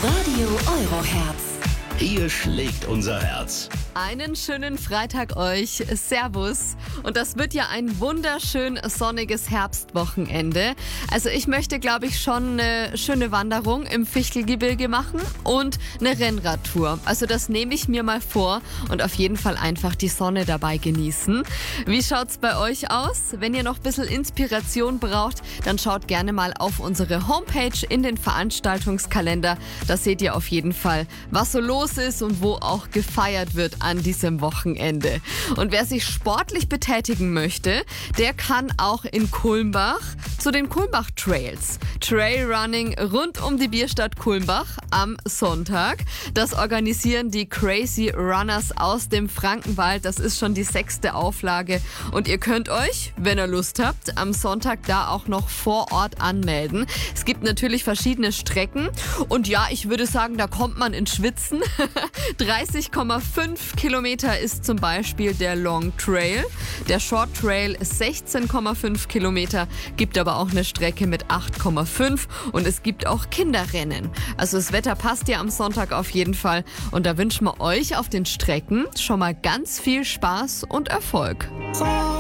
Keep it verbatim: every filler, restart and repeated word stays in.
Radio Euroherz. Hier schlägt unser Herz. Einen schönen Freitag euch. Servus. Und das wird ja ein wunderschön sonniges Herbstwochenende. Also ich möchte, glaube ich, schon eine schöne Wanderung im Fichtelgebirge machen und eine Rennradtour. Also das nehme ich mir mal vor und auf jeden Fall einfach die Sonne dabei genießen. Wie schaut's bei euch aus? Wenn ihr noch ein bisschen Inspiration braucht, dann schaut gerne mal auf unsere Homepage in den Veranstaltungskalender. Da seht ihr auf jeden Fall, was so los ist und wo auch gefeiert wird an diesem Wochenende. Und wer sich sportlich betätigen möchte, der kann auch in Kulmbach zu den Kulmbach Trails. Trailrunning rund um die Bierstadt Kulmbach am Sonntag. Das organisieren die Crazy Runners aus dem Frankenwald. Das ist schon die sechste Auflage. Und ihr könnt euch, wenn ihr Lust habt, am Sonntag da auch noch vor Ort anmelden. Es gibt natürlich verschiedene Strecken. Und ja, ich würde sagen, da kommt man ins Schwitzen. dreißig Komma fünf Kilometer ist zum Beispiel der Long Trail. Der Short Trail ist sechzehn Komma fünf Kilometer, gibt aber auch eine Strecke mit acht Komma fünf und es gibt auch Kinderrennen. Also das Wetter passt ja am Sonntag auf jeden Fall und da wünschen wir euch auf den Strecken schon mal ganz viel Spaß und Erfolg.